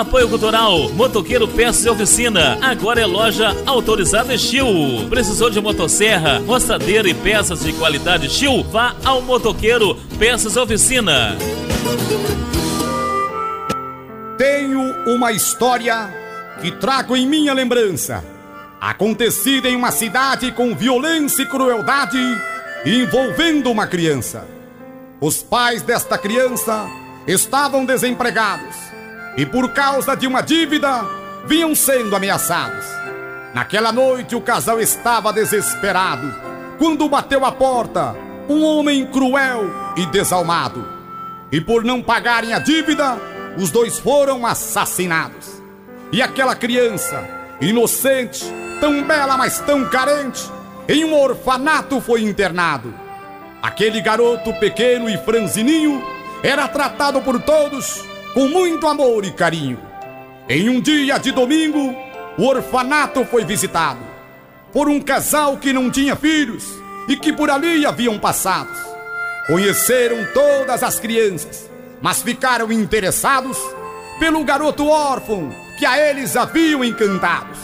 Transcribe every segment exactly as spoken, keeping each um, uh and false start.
Apoio Cultural, Motoqueiro Peças e Oficina. Agora é loja autorizada Steel. Precisou de motosserra, roçadeira e peças de qualidade Steel? Vá ao Motoqueiro Peças e Oficina. Tenho uma história que trago em minha lembrança, acontecida em uma cidade com violência e crueldade, envolvendo uma criança. Os pais desta criança estavam desempregados e, por causa de uma dívida, vinham sendo ameaçados. Naquela noite o casal estava desesperado quando bateu à porta um homem cruel e desalmado. E por não pagarem a dívida, os dois foram assassinados. E aquela criança, inocente, tão bela mas tão carente, em um orfanato foi internado. Aquele garoto pequeno e franzininho era tratado por todos com muito amor e carinho. Em um dia de domingo, o orfanato foi visitado por um casal que não tinha filhos e que por ali haviam passado. Conheceram todas as crianças, mas ficaram interessados pelo garoto órfão que a eles haviam encantados.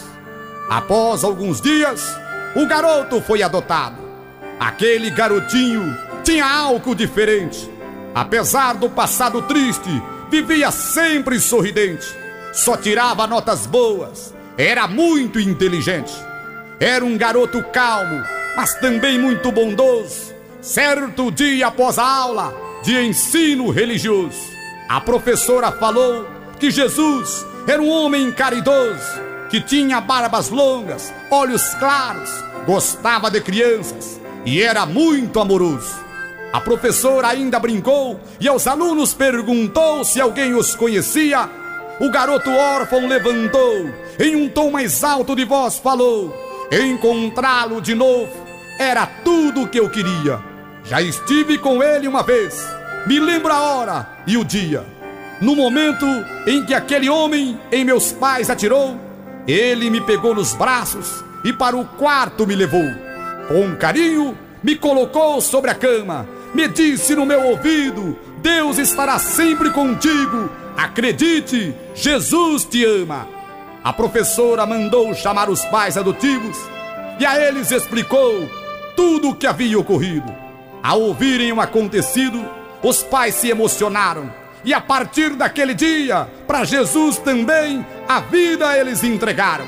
Após alguns dias, o garoto foi adotado. Aquele garotinho tinha algo diferente. Apesar do passado triste, vivia sempre sorridente. Só tirava notas boas. Era muito inteligente. Era um garoto calmo, mas também muito bondoso. Certo dia após a aula de ensino religioso, a professora falou que Jesus era um homem caridoso, que tinha barbas longas, olhos claros, gostava de crianças e era muito amoroso. A professora ainda brincou e aos alunos perguntou se alguém os conhecia. O garoto órfão levantou, em um tom mais alto de voz falou: encontrá-lo de novo era tudo o que eu queria. Já estive com ele uma vez, me lembro a hora e o dia. No momento em que aquele homem em meus pais atirou, ele me pegou nos braços e para o quarto me levou. Com carinho me colocou sobre a cama, me disse no meu ouvido: Deus estará sempre contigo, acredite, Jesus te ama. A professora mandou chamar os pais adotivos e a eles explicou tudo o que havia ocorrido. Ao ouvirem o acontecido, os pais se emocionaram e a partir daquele dia, para Jesus também, a vida eles entregaram.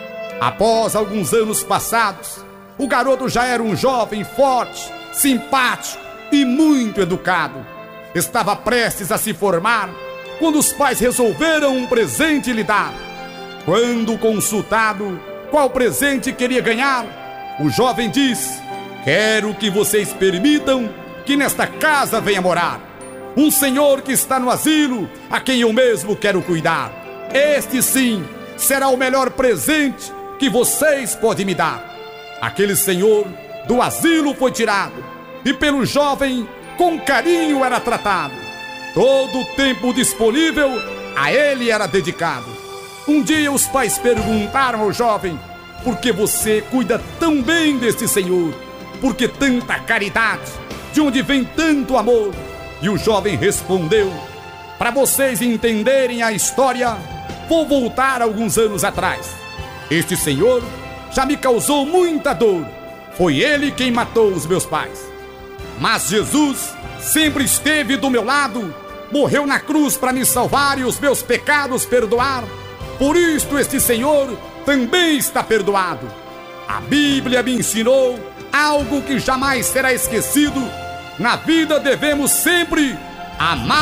Após alguns anos passados, o garoto já era um jovem forte, simpático e muito educado. Estava prestes a se formar quando os pais resolveram um presente lhe dar. Quando consultado qual presente queria ganhar, o jovem disse: quero que vocês permitam que nesta casa venha morar um senhor que está no asilo, a quem eu mesmo quero cuidar. Este sim será o melhor presente que vocês podem me dar. Aquele senhor do asilo foi tirado e pelo jovem com carinho era tratado. Todo o tempo disponível a ele era dedicado. Um dia os pais perguntaram ao jovem: por que você cuida tão bem deste senhor? Por que tanta caridade? De onde vem tanto amor? E o jovem respondeu: para vocês entenderem a história, vou voltar alguns anos atrás. Este senhor já me causou muita dor. Foi ele quem matou os meus pais. Mas Jesus sempre esteve do meu lado, morreu na cruz para me salvar e os meus pecados perdoar. Por isto este senhor também está perdoado. A Bíblia me ensinou algo que jamais será esquecido. Na vida devemos sempre amar